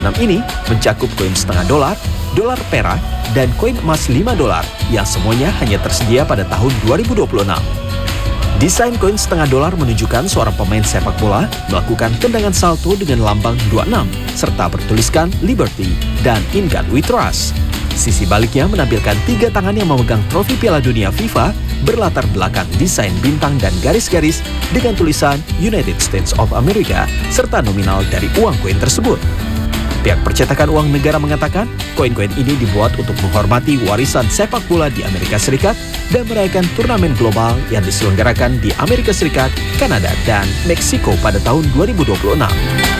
ini mencakup koin setengah dolar, dolar perak, dan koin emas $5 yang semuanya hanya tersedia pada tahun 2026. Desain koin setengah dolar menunjukkan seorang pemain sepak bola melakukan tendangan salto dengan lambang 26 serta bertuliskan Liberty dan In God We Trust. Sisi baliknya menampilkan 3 tangan yang memegang trofi Piala Dunia FIFA berlatar belakang desain bintang dan garis-garis dengan tulisan United States of America serta nominal dari uang koin tersebut. Pihak percetakan uang negara mengatakan, koin-koin ini dibuat untuk menghormati warisan sepak bola di Amerika Serikat dan merayakan turnamen global yang diselenggarakan di Amerika Serikat, Kanada, dan Meksiko pada tahun 2026.